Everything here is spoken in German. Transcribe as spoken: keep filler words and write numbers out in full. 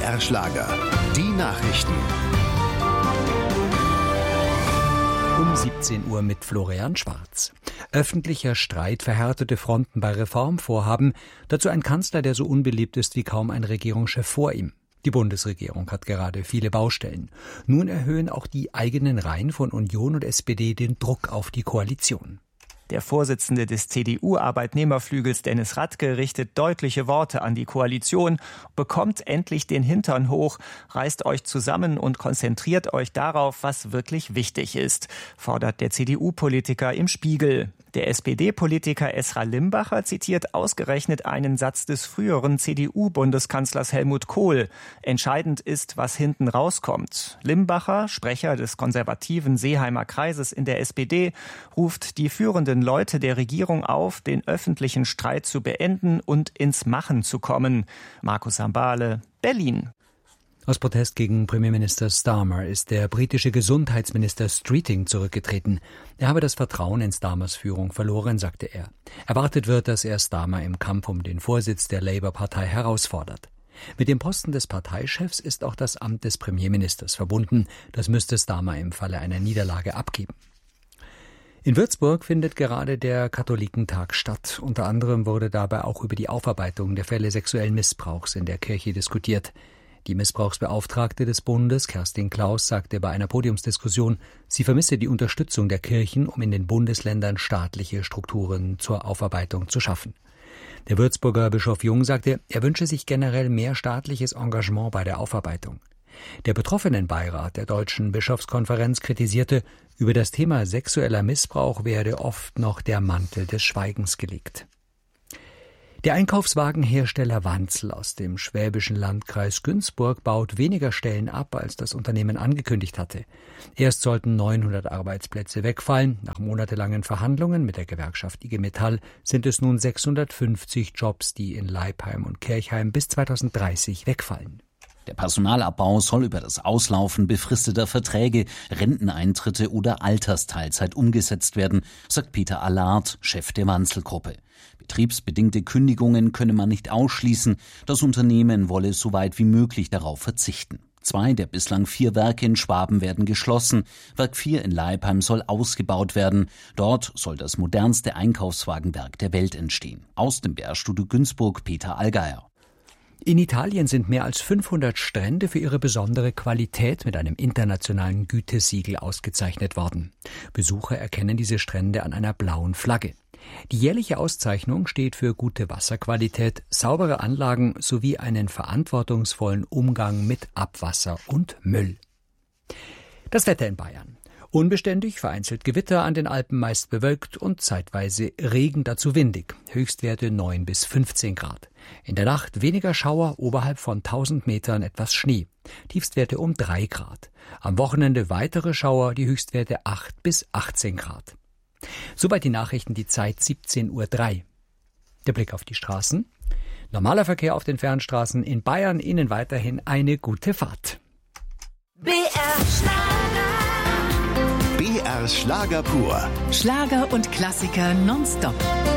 R Schlager. Die Nachrichten. Um siebzehn Uhr mit Florian Schwarz. Öffentlicher Streit, verhärtete Fronten bei Reformvorhaben. Dazu ein Kanzler, der so unbeliebt ist wie kaum ein Regierungschef vor ihm. Die Bundesregierung hat gerade viele Baustellen. Nun erhöhen auch die eigenen Reihen von Union und S P D den Druck auf die Koalition. Der Vorsitzende des C D U-Arbeitnehmerflügels Dennis Radke richtet deutliche Worte an die Koalition. Bekommt endlich den Hintern hoch, reißt euch zusammen und konzentriert euch darauf, was wirklich wichtig ist, fordert der C D U-Politiker im Spiegel. Der S P D-Politiker Esra Limbacher zitiert ausgerechnet einen Satz des früheren C D U-Bundeskanzlers Helmut Kohl. Entscheidend ist, was hinten rauskommt. Limbacher, Sprecher des konservativen Seeheimer Kreises in der S P D, ruft die führenden Leute der Regierung auf, den öffentlichen Streit zu beenden und ins Machen zu kommen. Markus Sambale, Berlin. Aus Protest gegen Premierminister Starmer ist der britische Gesundheitsminister Streeting zurückgetreten. Er habe das Vertrauen in Starmers Führung verloren, sagte er. Erwartet wird, dass er Starmer im Kampf um den Vorsitz der Labour-Partei herausfordert. Mit dem Posten des Parteichefs ist auch das Amt des Premierministers verbunden. Das müsste Starmer im Falle einer Niederlage abgeben. In Würzburg findet gerade der Katholikentag statt. Unter anderem wurde dabei auch über die Aufarbeitung der Fälle sexuellen Missbrauchs in der Kirche diskutiert. Die Missbrauchsbeauftragte des Bundes, Kerstin Klaus, sagte bei einer Podiumsdiskussion, sie vermisse die Unterstützung der Kirchen, um in den Bundesländern staatliche Strukturen zur Aufarbeitung zu schaffen. Der Würzburger Bischof Jung sagte, er wünsche sich generell mehr staatliches Engagement bei der Aufarbeitung. Der Betroffenenbeirat der Deutschen Bischofskonferenz kritisierte, über das Thema sexueller Missbrauch werde oft noch der Mantel des Schweigens gelegt. Der Einkaufswagenhersteller Wanzel aus dem schwäbischen Landkreis Günzburg baut weniger Stellen ab, als das Unternehmen angekündigt hatte. Erst sollten neunhundert Arbeitsplätze wegfallen. Nach monatelangen Verhandlungen mit der Gewerkschaft I G Metall sind es nun sechshundertfünfzig Jobs, die in Leipheim und Kirchheim bis zweitausenddreißig wegfallen. Der Personalabbau soll über das Auslaufen befristeter Verträge, Renteneintritte oder Altersteilzeit umgesetzt werden, sagt Peter Allard, Chef der Wanzel-Gruppe. Betriebsbedingte Kündigungen könne man nicht ausschließen. Das Unternehmen wolle so weit wie möglich darauf verzichten. Zwei der bislang vier Werke in Schwaben werden geschlossen. Werk vier in Leipheim soll ausgebaut werden. Dort soll das modernste Einkaufswagenwerk der Welt entstehen. Aus dem B R-Studio Günzburg, Peter Allgeier. In Italien sind mehr als fünfhundert Strände für ihre besondere Qualität mit einem internationalen Gütesiegel ausgezeichnet worden. Besucher erkennen diese Strände an einer blauen Flagge. Die jährliche Auszeichnung steht für gute Wasserqualität, saubere Anlagen sowie einen verantwortungsvollen Umgang mit Abwasser und Müll. Das Wetter in Bayern. Unbeständig, vereinzelt Gewitter, an den Alpen meist bewölkt und zeitweise Regen, dazu windig. Höchstwerte neun bis fünfzehn Grad. In der Nacht weniger Schauer, oberhalb von tausend Metern etwas Schnee. Tiefstwerte um drei Grad. Am Wochenende weitere Schauer, die Höchstwerte acht bis achtzehn Grad. Soweit die Nachrichten, die Zeit siebzehn Uhr drei. Der Blick auf die Straßen. Normaler Verkehr auf den Fernstraßen in Bayern. Ihnen weiterhin eine gute Fahrt. B R Schlager. B R Schlager pur. Schlager und Klassiker nonstop.